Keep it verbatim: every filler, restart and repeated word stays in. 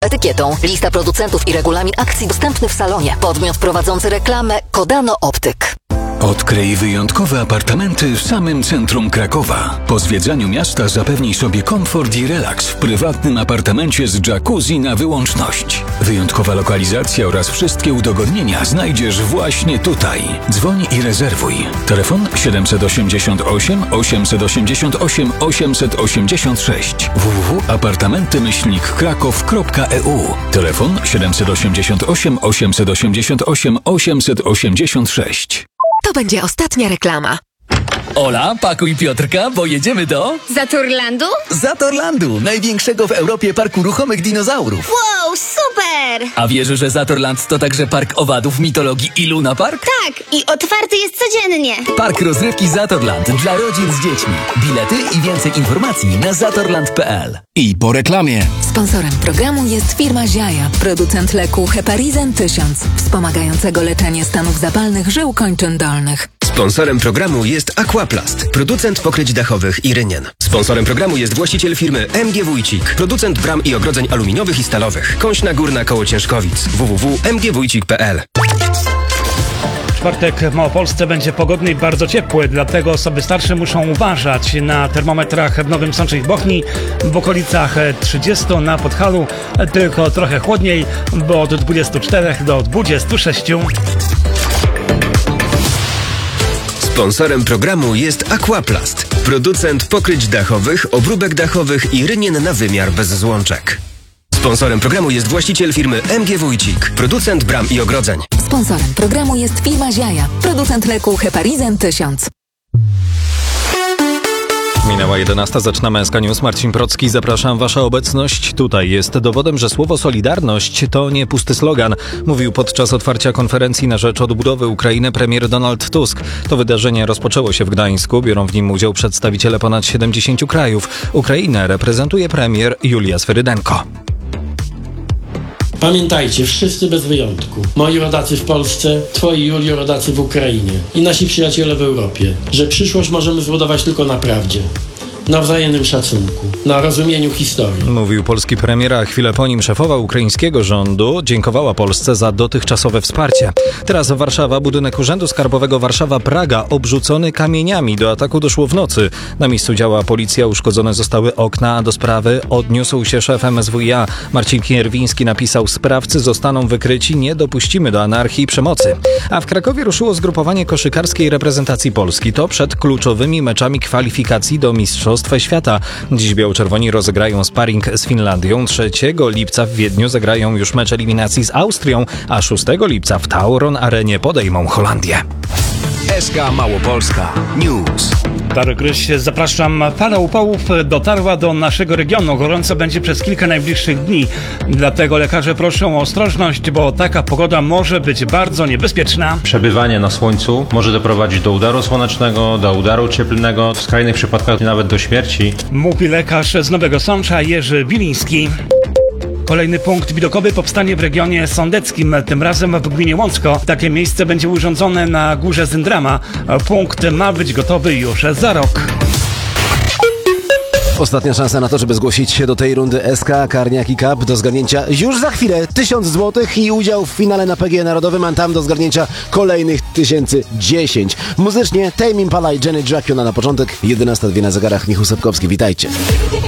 etykietą. Lista producentów i regulamin akcji dostępny w salonie. Podmiot prowadzący reklamę Kodano Optyk. Odkryj wyjątkowe apartamenty w samym centrum Krakowa. Po zwiedzaniu miasta zapewnij sobie komfort i relaks w prywatnym apartamencie z jacuzzi na wyłączność. Wyjątkowa lokalizacja oraz wszystkie udogodnienia znajdziesz właśnie tutaj. Dzwoń i rezerwuj. Telefon siedem osiem osiem, osiem osiem osiem, osiem osiem sześć. w w w kropka apartamenty myślnik kraków kropka e u. Telefon siedem osiem osiem, osiem osiem osiem, osiem osiem sześć. To będzie ostatnia reklama. Ola, pakuj Piotrka, bo jedziemy do... Zatorlandu? Zatorlandu, największego w Europie parku ruchomych dinozaurów. Wow, super! A wiesz, że Zatorland to także park owadów, mitologii i Luna Park? Tak, i otwarty jest codziennie. Park rozrywki Zatorland dla rodzin z dziećmi. Bilety i więcej informacji na zatorland kropka p l. I po reklamie. Sponsorem programu jest firma Ziaja, producent leku Heparizan tysiąc, wspomagającego leczenie stanów zapalnych żył kończyn dolnych. Sponsorem programu jest Aquaplast, producent pokryć dachowych i rynien. Sponsorem programu jest właściciel firmy M G Wójcik, producent bram i ogrodzeń aluminiowych i stalowych. Kąśna Górna koło Ciężkowic. w w w kropka m g wójcik kropka p l. Czwartek w Małopolsce będzie pogodny i bardzo ciepły, dlatego osoby starsze muszą uważać. Na termometrach w Nowym Sączu i Bochni w okolicach trzydziestu, na Podhalu tylko trochę chłodniej, bo od dwudziestu czterech do dwudziestu sześciu. Sponsorem programu jest Aquaplast, producent pokryć dachowych, obróbek dachowych i rynien na wymiar bez złączek. Sponsorem programu jest właściciel firmy M G Wójcik, producent bram i ogrodzeń. Sponsorem programu jest firma Ziaja, producent leku Heparizan tysiąc. Minęła jedenasta, zaczynamy S K News. Marcin Procki, zapraszam. Wasza obecność tutaj jest dowodem, że słowo Solidarność to nie pusty slogan. Mówił podczas otwarcia konferencji na rzecz odbudowy Ukrainy premier Donald Tusk. To wydarzenie rozpoczęło się w Gdańsku. Biorą w nim udział przedstawiciele ponad siedemdziesięciu krajów. Ukrainę reprezentuje premier Julia Swerydenko. Pamiętajcie, wszyscy bez wyjątku, moi rodacy w Polsce, twoi, Julio, rodacy w Ukrainie i nasi przyjaciele w Europie, że przyszłość możemy zbudować tylko na prawdzie, na wzajemnym szacunku, na rozumieniu historii. Mówił polski premier, a chwilę po nim szefowa ukraińskiego rządu dziękowała Polsce za dotychczasowe wsparcie. Teraz Warszawa, budynek Urzędu Skarbowego Warszawa-Praga obrzucony kamieniami. Do ataku doszło w nocy. Na miejscu działa policja, uszkodzone zostały okna, a do sprawy odniósł się szef M S W i A. Marcin Kierwiński napisał: sprawcy zostaną wykryci, nie dopuścimy do anarchii i przemocy. A w Krakowie ruszyło zgrupowanie koszykarskiej reprezentacji Polski. To przed kluczowymi meczami kwalifikacji do Mistrzostw Świata. Dziś biało-czerwoni rozegrają sparring z Finlandią. trzeciego lipca w Wiedniu zagrają już mecz eliminacji z Austrią, a szóstego lipca w Tauron Arenie podejmą Holandię. S K Małopolska News. Darek Gryś, zapraszam. Fala upałów dotarła do naszego regionu. Gorąco będzie przez kilka najbliższych dni. Dlatego lekarze proszą o ostrożność, bo taka pogoda może być bardzo niebezpieczna. Przebywanie na słońcu może doprowadzić do udaru słonecznego, do udaru cieplnego, w skrajnych przypadkach nawet do śmierci. Mówi lekarz z Nowego Sącza Jerzy Biliński. Kolejny punkt widokowy powstanie w regionie sądeckim, tym razem w gminie Łącko. Takie miejsce będzie urządzone na górze Zyndrama. Punkt ma być gotowy już za rok. Ostatnia szansa na to, żeby zgłosić się do tej rundy S K Karniaki Cup. Do zgarnięcia już za chwilę tysiąc złotych i udział w finale na P G E Narodowym, a tam do zgarnięcia kolejnych tysięcy dziesięć. Muzycznie Tame Impala i Janet Jackson, na początek jedenasta dwie na zegarach. Michał Sapkowski, witajcie.